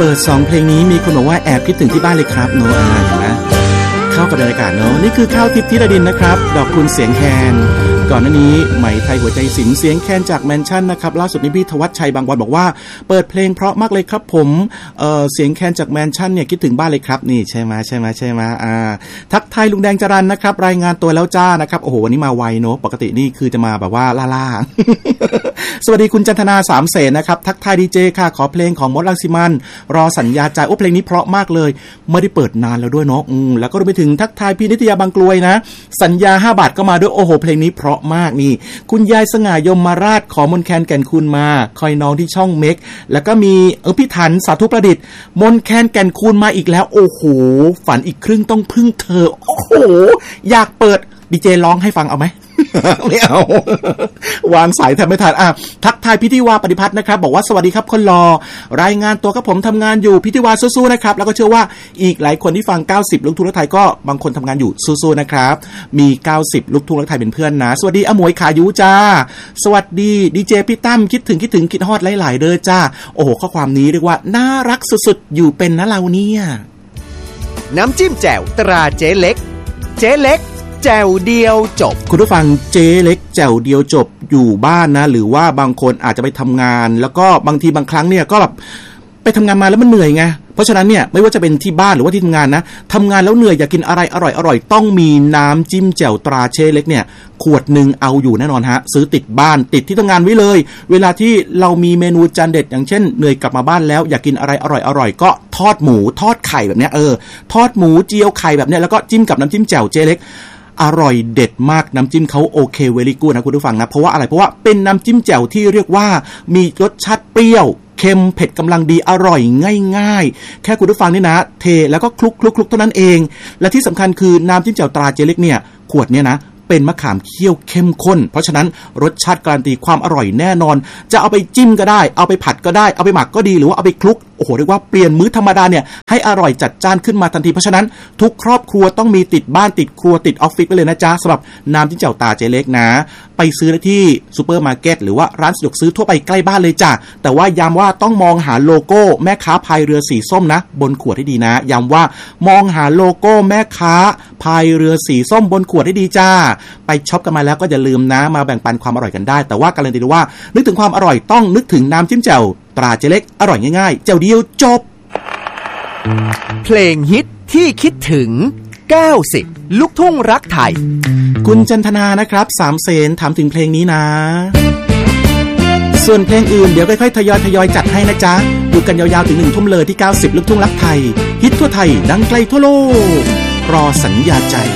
ปิด2เพลงนี้มีคนบอกว่าแอบคิดถึงที่บ้านเลยครับเนาะเห็นไหมเข้ากับบรรยากาศเนาะนี่คือข้าวทิพย์ธิดาดินนะครับดอกคุณเสียงแคนก่อนหน้านี้ไหมไทยหัวใจศิลป์เสียงแคนจากแมนชั่นนะครับล่าสุดนี้พี่ธวัชชัยบางวันบอกว่าเปิดเพลงเพราะมากเลยครับผมเสียงแคนจากแมนชั่นเนี่ยคิดถึงบ้านเลยครับนี่ใช่ไหมทักทายลุงแดงจรัญนะครับรายงานตัวแล้วจ้านะครับโอ้โหวันนี้มาไวเนาะปกตินี่คือจะมาแบบว่าล่าๆ สวัสดีคุณจันทนาสามเสนนะครับทักทายดีเจค่ะขอเพลงของมดรังสิมันรอสัญญาใจโอ้เพลงนี้เพราะมากเลยไม่ได้เปิดนานแล้วด้วยเนาะแล้วก็รวมไปถึงทักทายพี่นิตยาบางกลวยนะสัญญา5 บาทก็มาด้วยโอ้โหเพลงนี้เพราะมากนี่คุณยายสง่ายมมาราชขอมนแคนแก่นคูณมาคอยน้องที่ช่องเมกแล้วก็มีพี่ถันสาธุประดิษฐ์มนแคนแก่นคูณมาอีกแล้วโอ้โหฝันอีกครึ่งต้องพึ่งเธอโอ้โหอยากเปิดดีเจร้องให้ฟังเอาไหม ไม่เอา วางสายแทบไม่ทันทักทายพิธีวาปฏิพัฒน์นะครับบอกว่าสวัสดีครับคนรอรายงานตัวกับผมทำงานอยู่พิธีวาสู้ๆนะครับแล้วก็เชื่อว่าอีกหลายคนที่ฟัง90ลูกทุ่งรักไทยก็บางคนทำงานอยู่สู้ๆนะครับมี90ลูกทุ่งรักไทยเป็นเพื่อนนะสวัสดีอมวยขายุจ้าสวัสดีดีเจพี่ตั้มคิดถึงคิดฮอดหลายๆเด้อจ้าโอ้โหข้อความนี้เรียกว่าน่ารักสุดๆอยู่เป็นนะเราเนี่ยน้ำจิ้มแจ่วตราเจ๊เล็กแจ่วเดียวจบคุณผู้ฟังเจ๊เล็กแจ่วเดียวจบอยู่บ้านนะหรือว่าบางคนอาจจะไปทำงานแล้วก็บางทีบางครั้งเนี่ยก็แบบไปทำงานมาแล้วมันเหนื่อยไงเพราะฉะนั้นเนี่ยไม่ว่าจะเป็นที่บ้านหรือว่าที่ทำงานนะทำงานแล้วเหนื่อยอยากกินอะไรอร่อยต้องมีน้ำจิ้มแจ่วตราเจ๊เล็กเนี่ยขวดนึงเอาอยู่แน่นอนฮะซื้อติดบ้านติดที่ทำงานไว้เลยเวลาที่เรามีเมนูจานเด็ดอย่างเช่นเหนื่อยกลับมาบ้านแล้วอยากกินอะไรอร่อยก็ทอดหมูทอดไข่แบบเนี้ยทอดหมูเจียวไข่แบบเนี้ยแล้วก็จิ้มกับน้ำจิ้มแจ่วเจ๊เล็กอร่อยเด็ดมากน้ำจิ้มเขาโอเคเวลี่กู๊ดนะคุณผู้ฟังนะเพราะว่าอะไรเพราะว่าเป็นน้ำจิ้มแจ่วที่เรียกว่ามีรสชาติเปรี้ยวเค็มเผ็ดกำลังดีอร่อยง่ายๆแค่คุณผู้ฟังนี่นะเทแล้วก็คลุกเท่านั้นเองและที่สำคัญคือน้ำจิ้มแจ่วตราเจเล็กเนี่ยขวดเนี่ยนะเป็นมะขามเคี่ยวเข้มข้นเพราะฉะนั้นรสชาติการันตีความอร่อยแน่นอนจะเอาไปจิ้มก็ได้เอาไปผัดก็ได้เอาไปหมักก็ดีหรือว่าเอาไปคลุกโอ้โหเรียกว่าเปลี่ยนมื้อธรรมดาเนี่ยให้อร่อยจัดจ้านขึ้นมาทันทีเพราะฉะนั้นทุกครอบครัวต้องมีติดบ้านติดครัวติดออฟฟิศไปเลยนะจ๊ะสำหรับน้ำจิ้มแจ่วตราเจเล็กนะไปซื้อได้ที่ซูเปอร์มาร์เก็ตหรือว่าร้านสะดวกซื้อทั่วไปใกล้บ้านเลยจ้ะแต่ว่าย้ำว่าต้องมองหาโลโก้แม่ค้าพายเรือสีส้มนะบนขวดให้ดีนะย้ำว่ามองหาโลโก้แม่ค้าพายเรือสีส้มบนขวดให้ดีจ้าไปช็อปกันมาแล้วก็อย่าลืมนะมาแบ่งปันความอร่อยกันได้แต่ว่าการันตีว่านึกถึงความอร่อยต้องนึกถึงน้ำจิ้มแจ่วตราเจเล็กอร่อยง่ายๆแจ่วเดียวจบเพลงฮิตที่คิดถึง90ลูกทุ่งรักไทยคุณจันทนานะครับ3เสนถามถึงเพลงนี้นะส่วนเพลงอื่นเดี๋ยวค่อยๆทยอยจัดให้นะจ๊ะอยู่กันยาวๆถึง1 ทุ่มเลยที่90ลูกทุ่งรักไทยฮิตทั่วไทยดังไกลทั่วโลกรอสัญญาใจ